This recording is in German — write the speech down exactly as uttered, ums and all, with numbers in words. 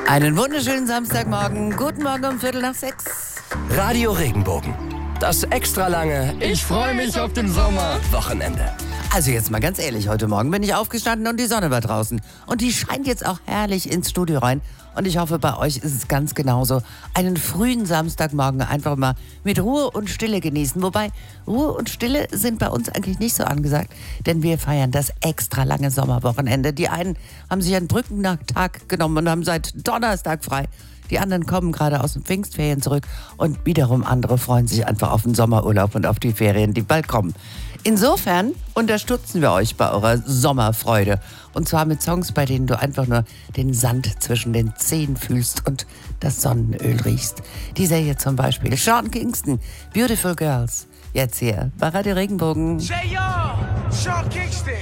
Einen wunderschönen Samstagmorgen. Guten Morgen um Viertel nach sechs. Radio Regenbogen. Das extra lange Ich freue mich auf den Sommer. Wochenende. Also jetzt mal ganz ehrlich, heute Morgen bin ich aufgestanden und die Sonne war draußen. Und die scheint jetzt auch herrlich ins Studio rein. Und ich hoffe, bei euch ist es ganz genauso. Einen frühen Samstagmorgen einfach mal mit Ruhe und Stille genießen. Wobei Ruhe und Stille sind bei uns eigentlich nicht so angesagt, denn wir feiern das extra lange Sommerwochenende. Die einen haben sich einen Brückentag genommen und haben seit Donnerstag frei. Die anderen kommen gerade aus den Pfingstferien zurück und wiederum andere freuen sich einfach auf den Sommerurlaub und auf die Ferien, die bald kommen. Insofern unterstützen wir euch bei eurer Sommerfreude. Und zwar mit Songs, bei denen du einfach nur den Sand zwischen den Zehen fühlst und das Sonnenöl riechst. Dieser hier zum Beispiel, Sean Kingston, Beautiful Girls. Jetzt hier bei Radio Regenbogen. Say yo, Sean Kingston.